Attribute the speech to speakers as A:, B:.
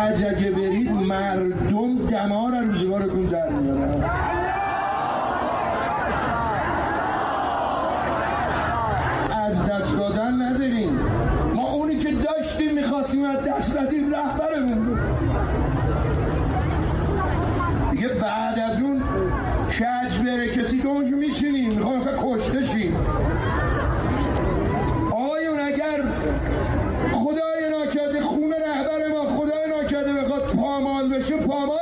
A: کج اگه برید مردم دمار از روزگارتون در میارن. از دست دادن نداریم. ما اونی که داشتیم میخواستیم از دست ندیم، رهبرمون دیگه بعد از اون کج بره کسی که اونجا میچینیم میخوام اصلا کشته شیم. آقایون اگر خدای ناکرده خون رهبر ما خدای ناکرده بخواد پامال بشه، پامال